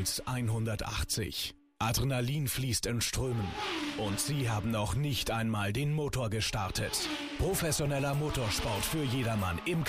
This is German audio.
Puls 180. Adrenalin fließt in Strömen. Und Sie haben noch nicht einmal den Motor gestartet. Professioneller Motorsport für jedermann im